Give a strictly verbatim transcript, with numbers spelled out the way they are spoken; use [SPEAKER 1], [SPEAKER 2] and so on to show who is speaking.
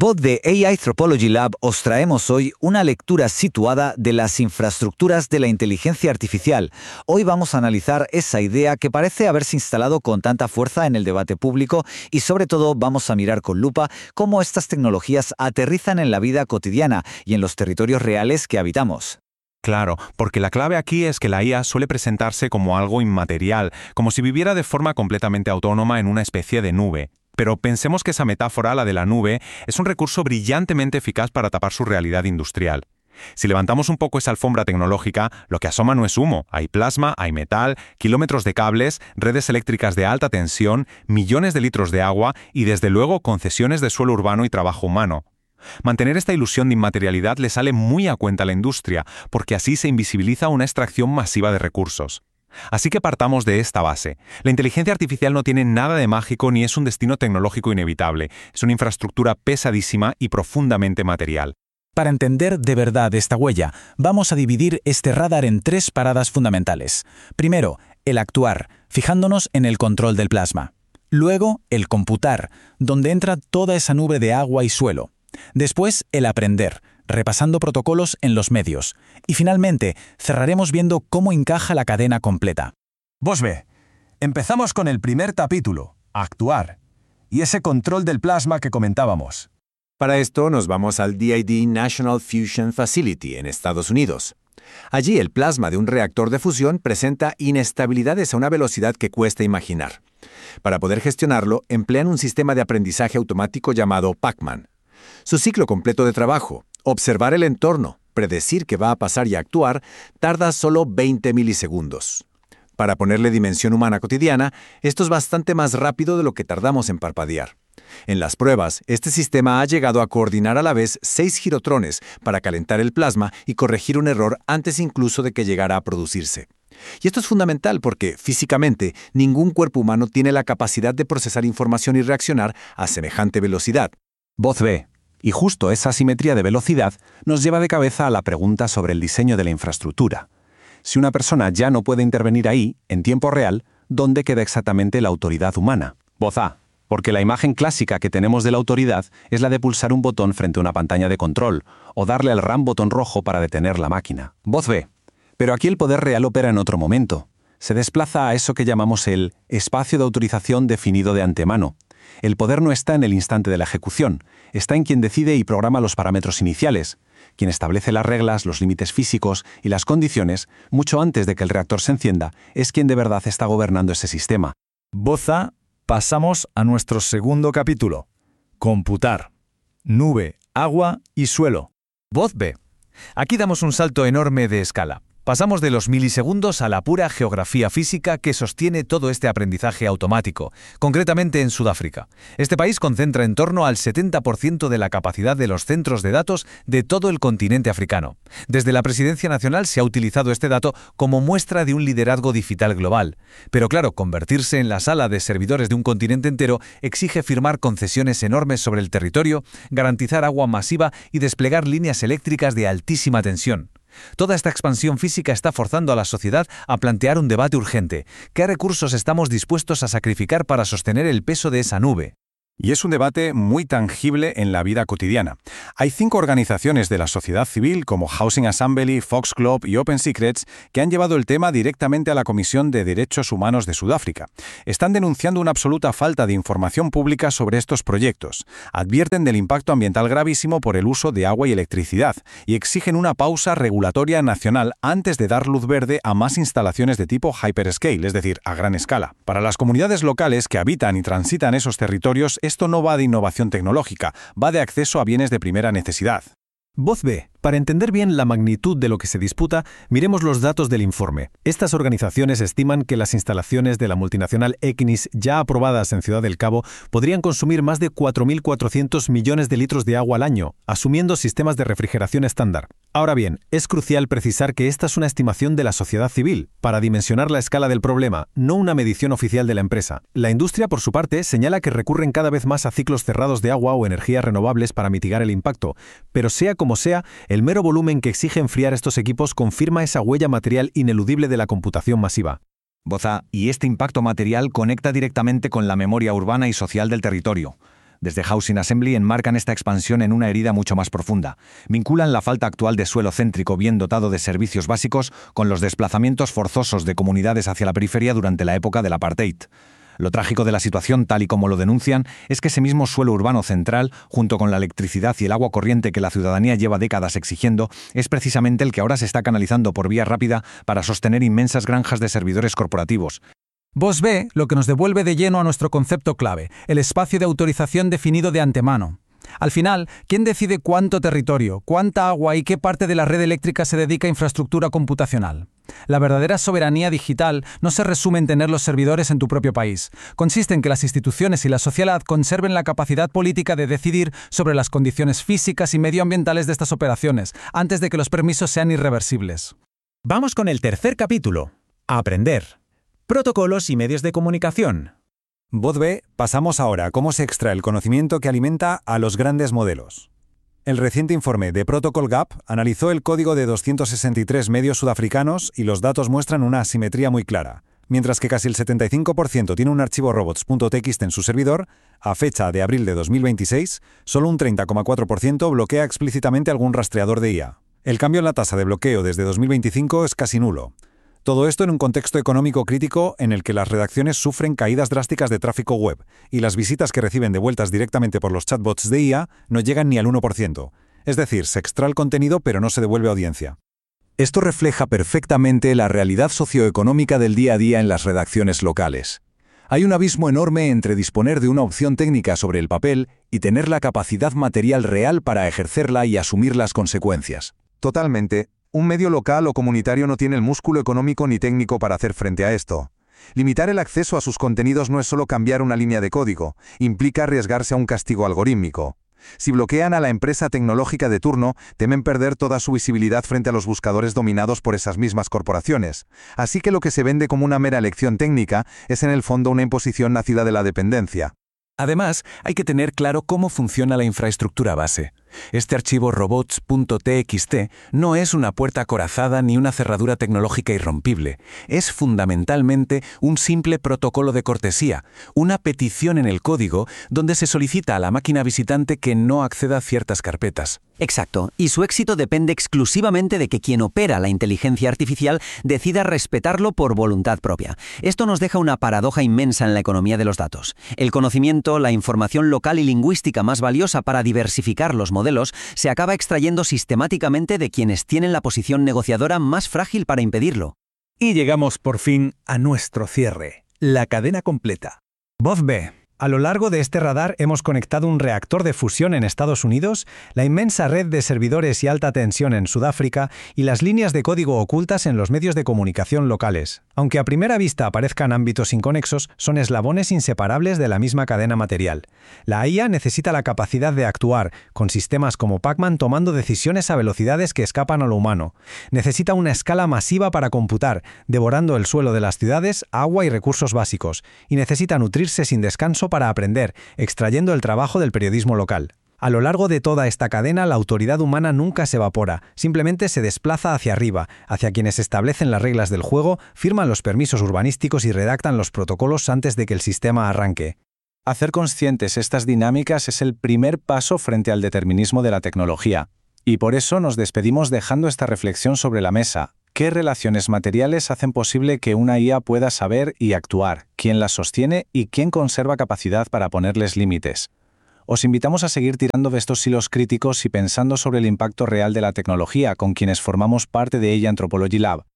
[SPEAKER 1] Voz de A I Anthropology Lab os traemos hoy una lectura situada de las infraestructuras de la inteligencia artificial. Hoy vamos a analizar esa idea que parece haberse instalado con tanta fuerza en el debate público y sobre todo vamos a mirar con lupa cómo estas tecnologías aterrizan en la vida cotidiana y en los territorios reales que habitamos.
[SPEAKER 2] Claro, porque la clave aquí es que la I A suele presentarse como algo inmaterial, como si viviera de forma completamente autónoma en una especie de nube. Pero pensemos que esa metáfora, la de la nube, es un recurso brillantemente eficaz para tapar su realidad industrial. Si levantamos un poco esa alfombra tecnológica, lo que asoma no es humo, hay plasma, hay metal, kilómetros de cables, redes eléctricas de alta tensión, millones de litros de agua y desde luego concesiones de suelo urbano y trabajo humano. Mantener esta ilusión de inmaterialidad le sale muy a cuenta a la industria, porque así se invisibiliza una extracción masiva de recursos. Así que partamos de esta base. La inteligencia artificial no tiene nada de mágico ni es un destino tecnológico inevitable. Es una infraestructura pesadísima y profundamente material.
[SPEAKER 3] Para entender de verdad esta huella, vamos a dividir este radar en tres paradas fundamentales. Primero, el actuar, fijándonos en el control del plasma. Luego, el computar, donde entra toda esa nube de agua y suelo. Después, el aprender, repasando protocolos en los medios. Y finalmente, cerraremos viendo cómo encaja la cadena completa.
[SPEAKER 4] Bosbe, empezamos con el primer capítulo, actuar, y ese control del plasma que comentábamos.
[SPEAKER 5] Para esto nos vamos al D I D National Fusion Facility en Estados Unidos. Allí el plasma de un reactor de fusión presenta inestabilidades a una velocidad que cuesta imaginar. Para poder gestionarlo, emplean un sistema de aprendizaje automático llamado Pac-Man. Su ciclo completo de trabajo, observar el entorno, predecir qué va a pasar y actuar, tarda solo veinte milisegundos. Para ponerle dimensión humana cotidiana, esto es bastante más rápido de lo que tardamos en parpadear. En las pruebas, este sistema ha llegado a coordinar a la vez seis girotrones para calentar el plasma y corregir un error antes incluso de que llegara a producirse. Y esto es fundamental porque, físicamente, ningún cuerpo humano tiene la capacidad de procesar información y reaccionar a semejante velocidad.
[SPEAKER 6] Voz B. Y justo esa asimetría de velocidad nos lleva de cabeza a la pregunta sobre el diseño de la infraestructura. Si una persona ya no puede intervenir ahí, en tiempo real, ¿dónde queda exactamente la autoridad humana? Voz A. Porque la imagen clásica que tenemos de la autoridad es la de pulsar un botón frente a una pantalla de control o darle al RAM botón rojo para detener la máquina. Voz B. Pero aquí el poder real opera en otro momento. Se desplaza a eso que llamamos el espacio de autorización definido de antemano. El poder no está en el instante de la ejecución, está en quien decide y programa los parámetros iniciales, quien establece las reglas, los límites físicos y las condiciones mucho antes de que el reactor se encienda, es quien de verdad está gobernando ese sistema.
[SPEAKER 7] Voz A, pasamos a nuestro segundo capítulo. Computar. Nube, agua y suelo.
[SPEAKER 8] Voz B. Aquí damos un salto enorme de escala. Pasamos de los milisegundos a la pura geografía física que sostiene todo este aprendizaje automático, concretamente en Sudáfrica. Este país concentra en torno al setenta por ciento de la capacidad de los centros de datos de todo el continente africano. Desde la Presidencia Nacional se ha utilizado este dato como muestra de un liderazgo digital global. Pero claro, convertirse en la sala de servidores de un continente entero exige firmar concesiones enormes sobre el territorio, garantizar agua masiva y desplegar líneas eléctricas de altísima tensión. Toda esta expansión física está forzando a la sociedad a plantear un debate urgente. ¿Qué recursos estamos dispuestos a sacrificar para sostener el peso de esa nube?
[SPEAKER 2] Y es un debate muy tangible en la vida cotidiana. Hay cinco organizaciones de la sociedad civil como Housing Assembly, Foxglove y Open Secrets que han llevado el tema directamente a la Comisión de Derechos Humanos de Sudáfrica. Están denunciando una absoluta falta de información pública sobre estos proyectos. Advierten del impacto ambiental gravísimo por el uso de agua y electricidad y exigen una pausa regulatoria nacional antes de dar luz verde a más instalaciones de tipo hyperscale, es decir, a gran escala. Para las comunidades locales que habitan y transitan esos territorios, esto no va de innovación tecnológica, va de acceso a bienes de primera necesidad.
[SPEAKER 9] Voz B. Para entender bien la magnitud de lo que se disputa, miremos los datos del informe. Estas organizaciones estiman que las instalaciones de la multinacional Equinix ya aprobadas en Ciudad del Cabo podrían consumir más de cuatro mil cuatrocientos millones de litros de agua al año, asumiendo sistemas de refrigeración estándar. Ahora bien, es crucial precisar que esta es una estimación de la sociedad civil, para dimensionar la escala del problema, no una medición oficial de la empresa. La industria, por su parte, señala que recurren cada vez más a ciclos cerrados de agua o energías renovables para mitigar el impacto, pero sea como sea, el mero volumen que exige enfriar estos equipos confirma esa huella material ineludible de la computación masiva.
[SPEAKER 1] Voz A, y este impacto material conecta directamente con la memoria urbana y social del territorio. desde Housing Assembly enmarcan esta expansión en una herida mucho más profunda. Vinculan la falta actual de suelo céntrico bien dotado de servicios básicos con los desplazamientos forzosos de comunidades hacia la periferia durante la época del apartheid. Lo trágico de la situación, tal y como lo denuncian, es que ese mismo suelo urbano central, junto con la electricidad y el agua corriente que la ciudadanía lleva décadas exigiendo, es precisamente el que ahora se está canalizando por vía rápida para sostener inmensas granjas de servidores corporativos.
[SPEAKER 10] Vos ve lo que nos devuelve de lleno a nuestro concepto clave, el espacio de autorización definido de antemano. Al final, ¿quién decide cuánto territorio, cuánta agua y qué parte de la red eléctrica se dedica a infraestructura computacional? La verdadera soberanía digital no se resume en tener los servidores en tu propio país. Consiste en que las instituciones y la sociedad conserven la capacidad política de decidir sobre las condiciones físicas y medioambientales de estas operaciones, antes de que los permisos sean irreversibles.
[SPEAKER 3] Vamos con el tercer capítulo. Aprender. Protocolos y medios de comunicación.
[SPEAKER 6] Voz B, pasamos ahora a cómo se extrae el conocimiento que alimenta a los grandes modelos. El reciente informe de Protocol Gap analizó el código de doscientos sesenta y tres medios sudafricanos y los datos muestran una asimetría muy clara. Mientras que casi el setenta y cinco por ciento tiene un archivo robots punto t x t en su servidor, a fecha de abril de dos mil veintiséis, solo un treinta coma cuatro por ciento bloquea explícitamente algún rastreador de I A. El cambio en la tasa de bloqueo desde dos mil veinticinco es casi nulo. Todo esto en un contexto económico crítico en el que las redacciones sufren caídas drásticas de tráfico web y las visitas que reciben devueltas directamente por los chatbots de I A no llegan ni al uno por ciento. Es decir, se extrae el contenido pero no se devuelve audiencia.
[SPEAKER 11] Esto refleja perfectamente la realidad socioeconómica del día a día en las redacciones locales. Hay un abismo enorme entre disponer de una opción técnica sobre el papel y tener la capacidad material real para ejercerla y asumir las consecuencias.
[SPEAKER 12] Totalmente. Un medio local o comunitario no tiene el músculo económico ni técnico para hacer frente a esto. Limitar el acceso a sus contenidos no es solo cambiar una línea de código, implica arriesgarse a un castigo algorítmico. Si bloquean a la empresa tecnológica de turno, temen perder toda su visibilidad frente a los buscadores dominados por esas mismas corporaciones. Así que lo que se vende como una mera elección técnica es en el fondo una imposición nacida de la dependencia.
[SPEAKER 11] Además, hay que tener claro cómo funciona la infraestructura base. Este archivo robots punto t x t no es una puerta acorazada ni una cerradura tecnológica irrompible. Es fundamentalmente un simple protocolo de cortesía, una petición en el código donde se solicita a la máquina visitante que no acceda a ciertas carpetas.
[SPEAKER 13] Exacto, y su éxito depende exclusivamente de que quien opera la inteligencia artificial decida respetarlo por voluntad propia. Esto nos deja una paradoja inmensa en la economía de los datos. El conocimiento, la información local y lingüística más valiosa para diversificar los modelos, se acaba extrayendo sistemáticamente de quienes tienen la posición negociadora más frágil para impedirlo.
[SPEAKER 10] Y llegamos por fin a nuestro cierre, la cadena completa. Voz B. A lo largo de este radar hemos conectado un reactor de fusión en Estados Unidos, la inmensa red de servidores y alta tensión en Sudáfrica y las líneas de código ocultas en los medios de comunicación locales. Aunque a primera vista parezcan ámbitos inconexos, son eslabones inseparables de la misma cadena material. La I A necesita la capacidad de actuar, con sistemas como Pac-Man tomando decisiones a velocidades que escapan a lo humano. Necesita una escala masiva para computar, devorando el suelo de las ciudades, agua y recursos básicos, y necesita nutrirse sin descanso para aprender, extrayendo el trabajo del periodismo local. A lo largo de toda esta cadena, la autoridad humana nunca se evapora, simplemente se desplaza hacia arriba, hacia quienes establecen las reglas del juego, firman los permisos urbanísticos y redactan los protocolos antes de que el sistema arranque.
[SPEAKER 3] Hacer conscientes estas dinámicas es el primer paso frente al determinismo de la tecnología. Y por eso nos despedimos dejando esta reflexión sobre la mesa. ¿Qué relaciones materiales hacen posible que una I A pueda saber y actuar? ¿Quién las sostiene y quién conserva capacidad para ponerles límites? Os invitamos a seguir tirando de estos hilos críticos y pensando sobre el impacto real de la tecnología con quienes formamos parte de ella Anthropology Lab.